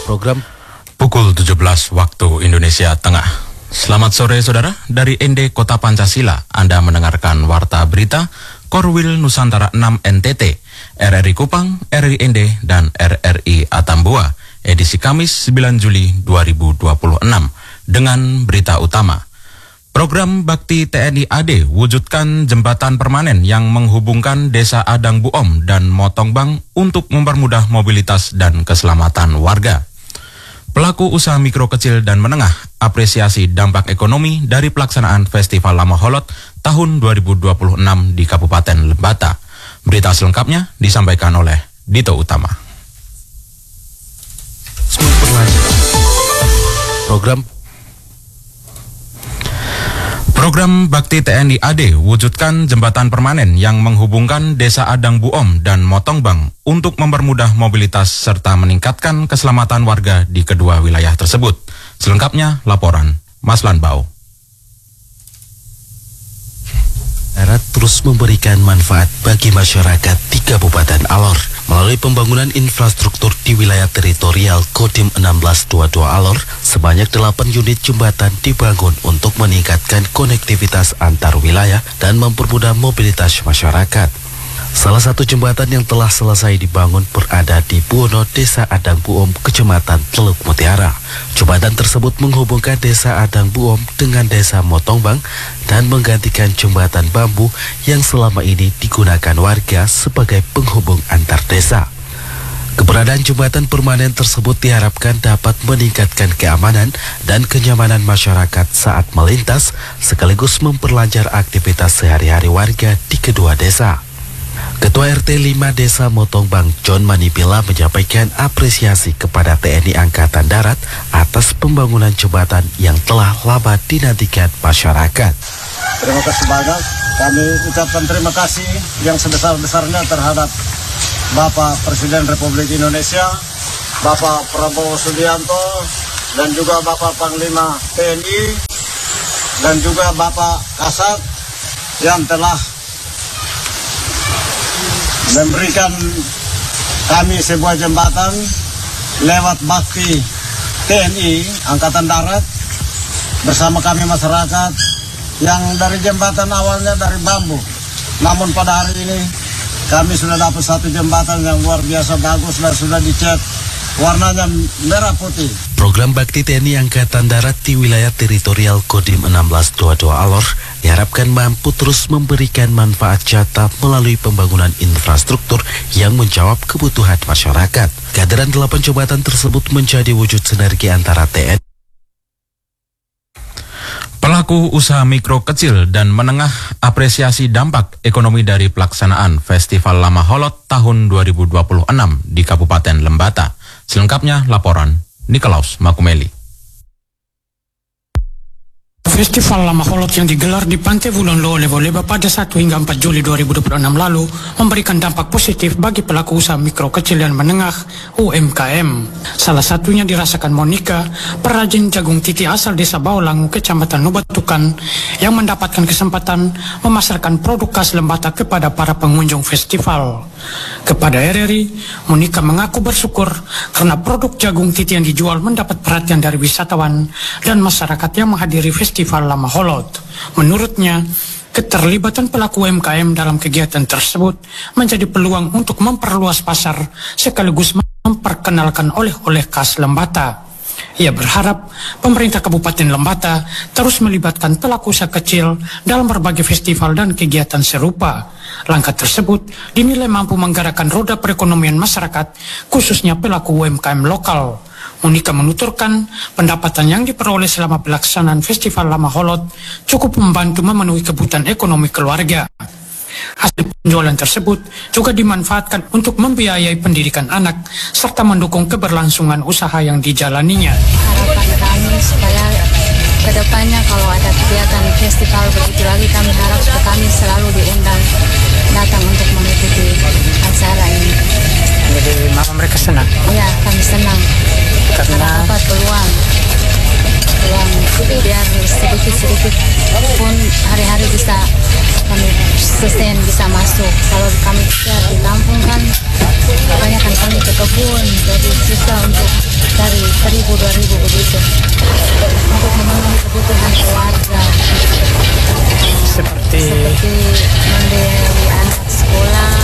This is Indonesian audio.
Program pukul 17 waktu Indonesia Tengah. Selamat sore saudara, dari ND Kota Pancasila Anda mendengarkan Warta Berita Korwil Nusantara 6 NTT, RRI Kupang, RRI ND, dan RRI Atambua, edisi Kamis 9 Juli 2026, dengan berita utama. Program Bakti TNI AD wujudkan jembatan permanen yang menghubungkan Desa Adang Buom dan Motongbang untuk mempermudah mobilitas dan keselamatan warga. Pelaku usaha mikro kecil dan menengah apresiasi dampak ekonomi dari pelaksanaan Festival Lama Holot tahun 2026 di Kabupaten Lembata. Berita selengkapnya disampaikan oleh Dito Utama. Program Bakti TNI AD wujudkan jembatan permanen yang menghubungkan Desa Adang Buom dan Motongbang untuk mempermudah mobilitas serta meningkatkan keselamatan warga di kedua wilayah tersebut. Selengkapnya laporan Mas Lanbao. Darat terus memberikan manfaat bagi masyarakat di Kabupaten Alor melalui pembangunan infrastruktur di wilayah teritorial Kodim 1622 Alor. Sebanyak 8 unit jembatan dibangun untuk meningkatkan konektivitas antar wilayah dan mempermudah mobilitas masyarakat. Salah satu jembatan yang telah selesai dibangun berada di Buono, Desa Adang Buom, Kecamatan Teluk Mutiara. Jembatan tersebut menghubungkan Desa Adang Buom dengan Desa Motongbang dan menggantikan jembatan bambu yang selama ini digunakan warga sebagai penghubung antar desa. Keberadaan jembatan permanen tersebut diharapkan dapat meningkatkan keamanan dan kenyamanan masyarakat saat melintas, sekaligus memperlancar aktivitas sehari-hari warga di kedua desa. Ketua RT 5 Desa Motongbang, John Manipila, menyampaikan apresiasi kepada TNI Angkatan Darat atas pembangunan jembatan yang telah lama dinantikan masyarakat. Terima kasih banyak. Kami ucapkan terima kasih yang sebesar-besarnya terhadap Bapak Presiden Republik Indonesia, Bapak Prabowo Subianto, dan juga Bapak Panglima TNI, dan juga Bapak Kasat yang telah memberikan kami sebuah jembatan lewat bakti TNI Angkatan Darat bersama kami masyarakat yang dari jembatan awalnya dari bambu. Namun pada hari ini kami sudah dapat satu jembatan yang luar biasa bagus dan sudah dicat warnanya merah putih. Program Bakti TNI Angkatan Darat di wilayah teritorial Kodim 1622 Alor diharapkan mampu terus memberikan manfaat nyata melalui pembangunan infrastruktur yang menjawab kebutuhan masyarakat. Kehadiran 8 jembatan tersebut menjadi wujud sinergi antara TNI. Pelaku usaha mikro kecil dan menengah apresiasi dampak ekonomi dari pelaksanaan Festival Lama Holot tahun 2026 di Kabupaten Lembata. Selengkapnya laporan Nikolaus Makumeli. Festival Lama Holot yang digelar di Pantai Vulonlo, Levo-Leba pada 1 hingga 4 Juli 2026 lalu memberikan dampak positif bagi pelaku usaha mikro kecil dan menengah UMKM. Salah satunya dirasakan Monica, perajin jagung titi asal Desa Baolangu, Kecamatan Nubatukan, yang mendapatkan kesempatan memasarkan produk khas Lembata kepada para pengunjung festival. Kepada RRI, Monica mengaku bersyukur karena produk jagung titi yang dijual mendapat perhatian dari wisatawan dan masyarakat yang menghadiri Festival Lama Holot. Menurutnya, keterlibatan pelaku UMKM dalam kegiatan tersebut menjadi peluang untuk memperluas pasar sekaligus memperkenalkan oleh-oleh khas Lembata. Ia berharap pemerintah Kabupaten Lembata terus melibatkan pelaku usaha kecil dalam berbagai festival dan kegiatan serupa. Langkah tersebut dinilai mampu menggerakkan roda perekonomian masyarakat, khususnya pelaku UMKM lokal. Monica menuturkan pendapatan yang diperoleh selama pelaksanaan Festival Lama Holot cukup membantu memenuhi kebutuhan ekonomi keluarga. Hasil penjualan tersebut juga dimanfaatkan untuk membiayai pendidikan anak serta mendukung keberlangsungan usaha yang dijalaninya. Harapan kami supaya kedepannya kalau ada kegiatan festival begitu lagi, kami harap supaya kami selalu diundang datang untuk mengikuti acara ini. Jadi mama mereka senang? Iya, kami senang karena dapat peluang biar sedikit-sedikit pun hari-hari bisa kami sustain, bisa masuk. Kalau kami di kampung kan kebanyakan kami ke kebun, jadi susah untuk dari 1.000-2.000 begitu untuk memenuhi kebutuhan keluarga Seperti seperti membeli